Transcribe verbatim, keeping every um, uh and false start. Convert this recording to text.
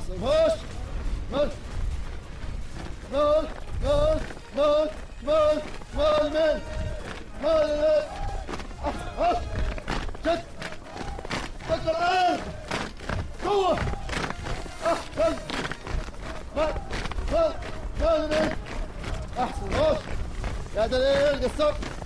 احسن هوش مال مال مال مال مال مال مال مال احسن هوش شد شد الارض قوة احسن مال مال مال مال احسن هوش يا دليل قصر